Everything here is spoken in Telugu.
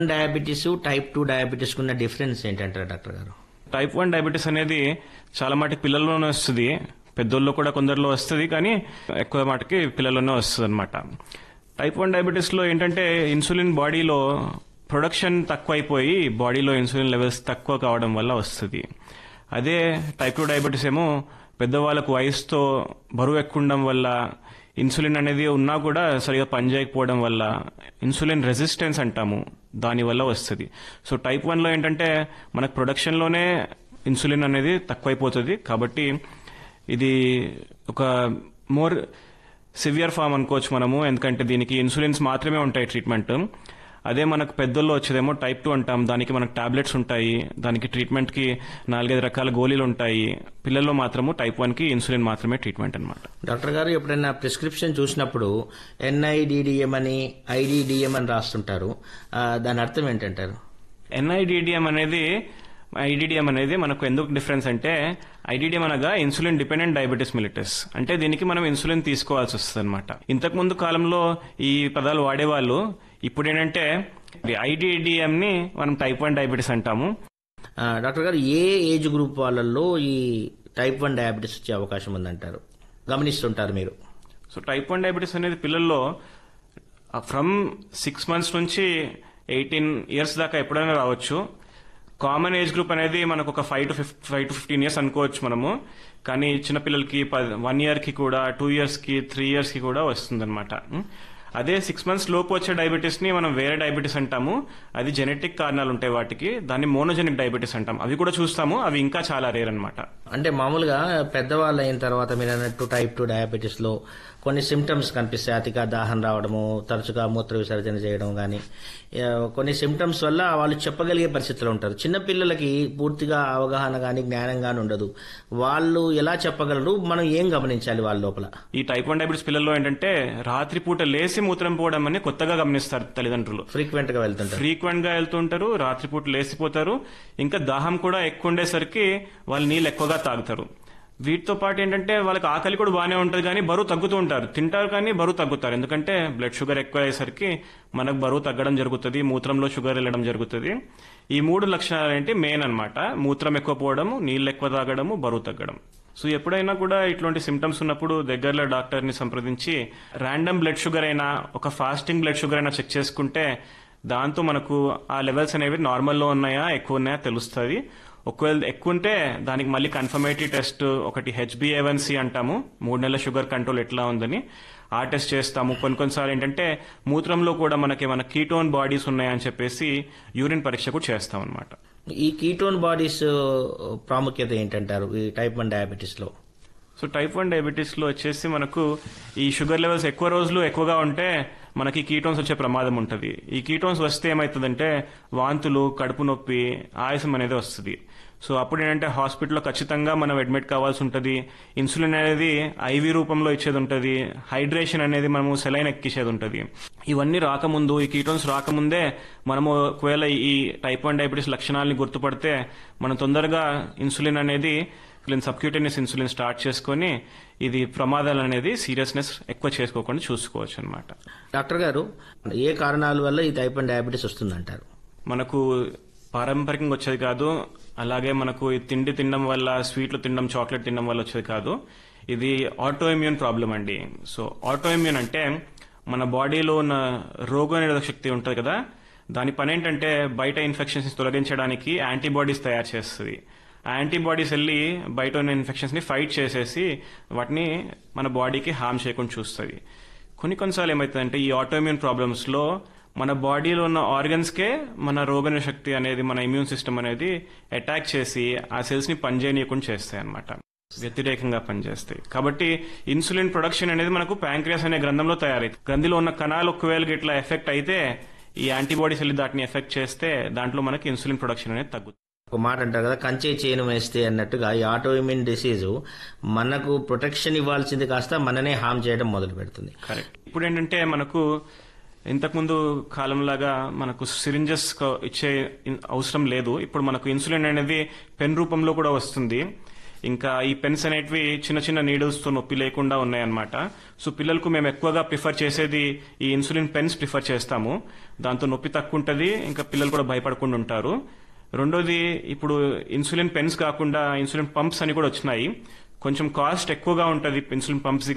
డయాబెటీస్ టైప్ 2 డయాబెటీస్ ఉన్న డిఫరెన్స్ ఏంటంటారు డాక్టర్ గారు? టైప్ 1 డయాబెటీస్ అనేది చాలా మటుకు పిల్లల్లోనే వస్తుంది. పెద్దోళ్ళు కూడా కొందరిలో వస్తుంది, కానీ ఎక్కువ మటుకి పిల్లల్లోనే వస్తుంది అనమాట. టైప్ 1 డయాబెటీస్ లో ఏంటంటే ఇన్సులిన్ బాడీలో ప్రొడక్షన్ తక్కువ అయిపోయి బాడీలో ఇన్సులిన్ లెవెల్స్ తక్కువ కావడం వల్ల వస్తుంది. అదే టైప్ 2 డయాబెటీస్ ఏమో పెద్దవాళ్ళకు వయసుతో బరువు ఎక్కువ ఉండడం వల్ల ఇన్సులిన్ అనేది ఉన్నా కూడా సరిగా పనిచేయకపోవడం వల్ల ఇన్సులిన్ రెసిస్టెన్స్ అంటాము, దానివల్ల వస్తుంది. సో టైప్ 1లో ఏంటంటే మనకు ప్రొడక్షన్లోనే ఇన్సులిన్ అనేది తక్కువైపోతుంది. కాబట్టి ఇది ఒక మోర్ సివియర్ ఫామ్ అనుకోవచ్చు మనము, ఎందుకంటే దీనికి ఇన్సులిన్స్ మాత్రమే ఉంటాయి ట్రీట్మెంట్. అదే మనకు పెద్దల్లో వచ్చేదేమో టైప్ 2 అంటాం, దానికి మనకు టాబ్లెట్స్ ఉంటాయి, దానికి ట్రీట్మెంట్కి 4-5 రకాల గోళీలు ఉంటాయి. పిల్లల్లో మాత్రము టైప్ 1కి ఇన్సులిన్ మాత్రమే ట్రీట్మెంట్ అనమాట. డాక్టర్ గారు, ఎప్పుడైనా ప్రిస్క్రిప్షన్ చూసినప్పుడు NIDDM అని IDDM అని రాస్తుంటారు, దాని అర్థం ఏంటంటారు? NIDDM అనేది ఐడిడిఎం అనేది మనకు ఎందుకు డిఫరెన్స్ అంటే, ఐడిడిఎం అనగా ఇన్సులిన్ డిపెండెంట్ డయాబెటీస్ మిలిటస్, అంటే దీనికి మనం ఇన్సులిన్ తీసుకోవాల్సి వస్తుంది అనమాట. ఇంతకు ముందు కాలంలో ఈ పదాలు వాడేవాళ్ళు, ఇప్పుడు ఏంటంటే ఐడిడిఎం ని మనం టైప్ 1 డయాబెటీస్ అంటాము. డాక్టర్ గారు, ఏ ఏజ్ గ్రూప్ వాళ్ళల్లో ఈ టైప్ 1 డయాబెటీస్ వచ్చే అవకాశం ఉందంటారు, గమనిస్తుంటారు మీరు? సో టైప్ 1 డయాబెటీస్ అనేది పిల్లల్లో ఫ్రమ్ 6 months నుంచి 18 years దాకా ఎప్పుడైనా రావచ్చు. కామన్ ఏజ్ గ్రూప్ అనేది మనకు ఒక 5 to 15 years అనుకోవచ్చు మనము, కానీ చిన్నపిల్లలకి 1 year కి కూడా, 2 years కి, 3 years కి కూడా వస్తుంది అనమాట. అదే 6 months లోపు వచ్చే డయాబెటీస్ ని మనం వేరే డయాబెటీస్ అంటాము. అది జెనెటిక్ కారణాలు ఉంటాయి వాటికి, దాన్ని మోనోజెనిక్ డయాబెటీస్ అంటాం. అవి కూడా చూస్తాము, అవి ఇంకా చాలా రేర్ అనమాట. అంటే మామూలుగా పెద్దవాళ్ళు అయిన తర్వాత మీరు అన్నట్టు టైప్ 2 డయాబెటీస్ లో కొన్ని సిమ్టమ్స్ కనిపిస్తాయి. అతిగా దాహం రావడము, తరచుగా మూత్ర విసర్జన చేయడం, కానీ కొన్ని సిమ్టమ్స్ వల్ల వాళ్ళు చెప్పగలిగే పరిస్థితిలో ఉంటారు. చిన్నపిల్లలకి పూర్తిగా అవగాహన కానీ జ్ఞానం కానీ ఉండదు. వాళ్ళు ఎలా చెప్పగలరు? మనం ఏం గమనించాలి వాళ్ళ లోపల? ఈ టైప్ 1 డయాబెటీస్ పిల్లల్లో ఏంటంటే రాత్రిపూట లేసి మూత్రం పోవడం అని కొత్తగా గమనిస్తారు తల్లిదండ్రులు. ఫ్రీక్వెంట్ గా వెళ్తుంటారు, రాత్రిపూట లేసిపోతారు. ఇంకా దాహం కూడా ఎక్కువ ఉండేసరికి వాళ్ళు నీళ్ళు ఎక్కువగా తాగుతారు. వీటితో పాటు ఏంటంటే వాళ్ళకి ఆకలి కూడా బాగానే ఉంటుంది, కానీ బరువు తగ్గుతూ ఉంటారు. తింటారు కానీ బరువు తగ్గుతారు, ఎందుకంటే బ్లడ్ షుగర్ ఎక్కువ అయ్యేసరికి మనకు బరువు తగ్గడం జరుగుతుంది, మూత్రంలో షుగర్ వెళ్ళడం జరుగుతుంది. ఈ 3 లక్షణాలు ఏంటి మెయిన్ అనమాట: మూత్రం ఎక్కువ పోవడము, నీళ్ళు ఎక్కువ తాగడము, బరువు తగ్గడం. సో ఎప్పుడైనా కూడా ఇట్లాంటి సిమ్టమ్స్ ఉన్నప్పుడు దగ్గరలో డాక్టర్ని సంప్రదించి ర్యాండమ్ బ్లడ్ షుగర్ అయినా, ఒక ఫాస్టింగ్ బ్లడ్ షుగర్ అయినా చెక్ చేసుకుంటే దాంతో మనకు ఆ లెవెల్స్ అనేవి నార్మల్లో ఉన్నాయా ఎక్కువ ఉన్నాయా తెలుస్తుంది. ఒకవేళ ఎక్కువ ఉంటే దానికి మళ్ళీ కన్ఫర్మేటరీ టెస్ట్ ఒకటి HbA1c అంటాము, 3 నెలల షుగర్ కంట్రోల్ ఎట్లా ఉందని ఆ టెస్ట్ చేస్తాము. కొన్నిసార్లు ఏంటంటే మూత్రంలో కూడా మనకి ఏమైనా కీటోన్ బాడీస్ ఉన్నాయని చెప్పేసి యూరిన్ పరీక్ష కూడా చేస్తాం అనమాట. ఈ కీటోన్ బాడీస్ ప్రాముఖ్యత ఏంటంటారు ఈ టైప్ 1 డయాబెటీస్ లో? సో టైప్ 1 డయాబెటీస్ లో వచ్చేసి మనకు ఈ షుగర్ లెవెల్స్ ఎక్కువ రోజులు ఎక్కువగా ఉంటే మనకి కీటోన్స్ వచ్చే ప్రమాదం ఉంటుంది. ఈ కీటోన్స్ వస్తే ఏమవుతుందంటే వాంతులు, కడుపు నొప్పి, ఆయాసం అనేది వస్తుంది. సో అప్పుడు ఏంటంటే హాస్పిటల్లో ఖచ్చితంగా మనం అడ్మిట్ కావాల్సి ఉంటుంది. ఇన్సులిన్ అనేది IV రూపంలో ఇచ్చేది ఉంటుంది, హైడ్రేషన్ అనేది మనము సెలైన్ ఎక్కించేది ఉంటుంది. ఇవన్నీ రాకముందు, ఈ కీటోన్స్ రాకముందే మనము ఒకవేళ ఈ టైప్ 1 డయాబెటీస్ లక్షణాలని గుర్తుపడితే మనం తొందరగా ఇన్సులిన్ అనేది సబ్క్యూటేనియస్ ఇన్సులిన్ స్టార్ట్ చేసుకుని ఇది ప్రమాదాలు అనేది సీరియస్నెస్ ఎక్కువ చేసుకోకుండా చూసుకోవచ్చు అనమాట. డాక్టర్ గారు, ఏ కారణాల వల్ల ఈ టైప్ 1 డయాబెటీస్ వస్తుందంటారు? మనకు పారంపరికంగా వచ్చేది కాదు, అలాగే మనకు తిండి తినడం వల్ల, స్వీట్లు తినడం, చాక్లెట్ తినడం వల్ల వచ్చేది కాదు. ఇది ఆటో ఇమ్యూన్ ప్రాబ్లం అండి. సో ఆటో ఇమ్యూన్ అంటే మన బాడీలో ఉన్న రోగనిరోధక శక్తి ఉంటుంది కదా, దాని పని ఏంటంటే బయట ఇన్ఫెక్షన్స్ తొలగించడానికి యాంటీబాడీస్ తయారు చేస్తుంది. ఆ యాంటీబాడీస్ వెళ్ళి బయట ఉన్న ఇన్ఫెక్షన్స్ ని ఫైట్ చేసేసి వాటిని మన బాడీకి హార్మ్ చేయకుండా చూస్తుంది. కొన్నిసార్లు ఏమవుతుందంటే ఈ ఆటోఇమ్యూన్ ప్రాబ్లమ్స్ లో మన బాడీలో ఉన్న ఆర్గన్స్ కే మన రోగనిరోధక శక్తి అనేది, మన ఇమ్యూన్ సిస్టమ్ అనేది అటాక్ చేసి ఆ సెల్స్ ని పనిచేయనీయకుండా చేస్తాయి అనమాట, వ్యతిరేకంగా పనిచేస్తాయి. కాబట్టి ఇన్సులిన్ ప్రొడక్షన్ అనేది మనకు ప్యాంక్రియాస్ అనే గ్రంథంలో తయారైంది. గ్రంథిలో ఉన్న కణాలు ఒకవేళ ఇట్లా ఎఫెక్ట్ అయితే ఈ యాంటీబాడీస్ వెళ్ళి దాటిని ఎఫెక్ట్ చేస్తే దాంట్లో మనకి ఇన్సులిన్ ప్రొడక్షన్ అనేది తగ్గుతుంది. ఒక మాట అంటారు కదా, కంచే చేను వేస్తే అన్నట్టుగా ఈ ఆటో ఇమ్యూన్ డిసీజ్ మనకు ప్రొటెక్షన్ ఇవ్వాల్సింది కాస్త మననే హార్మ్ చేయడం మొదలు పెడుతుంది. కరెక్ట్. ఇప్పుడు ఏంటంటే మనకు ఇంతకుముందు కాలంలాగా మనకు సిరింజెస్ ఇచ్చే అవసరం లేదు. ఇప్పుడు మనకు ఇన్సులిన్ అనేది పెన్ రూపంలో కూడా వస్తుంది. ఇంకా ఈ పెన్స్ అనేటివి చిన్న చిన్న నీడిల్స్ తో నొప్పి లేకుండా ఉన్నాయన్నమాట. సో పిల్లలకు మేము ఎక్కువగా ప్రిఫర్ చేసేది ఈ ఇన్సులిన్ పెన్స్ ప్రిఫర్ చేస్తాము. దాంతో నొప్పి తక్కువ ఉంటుంది, ఇంకా పిల్లలు కూడా భయపడకుండా ఉంటారు. రెండోది, ఇప్పుడు ఇన్సులిన్ పెన్స్ కాకుండా ఇన్సులిన్ పంప్స్ అని కూడా వచ్చినాయి. కొంచెం కాస్ట్ ఎక్కువగా ఉంటుంది ఇన్సులిన్ పంప్స్